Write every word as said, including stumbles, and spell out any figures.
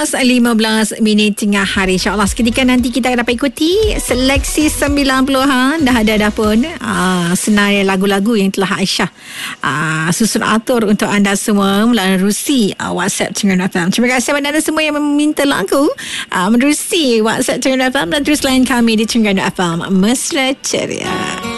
lima belas minit tengah hari. InsyaAllah seketika nanti kita dapat ikuti seleksi sembilan puluhan. Dah ada dah pun uh, senarai lagu-lagu yang telah Aisyah uh, susun atur untuk anda semua melalui uh, WhatsApp Terengganu F M. Terima kasih kepada anda semua yang meminta lagu uh, menerusi WhatsApp Terengganu F M dan terus layan kami di Terengganu F M Mesra Ceria.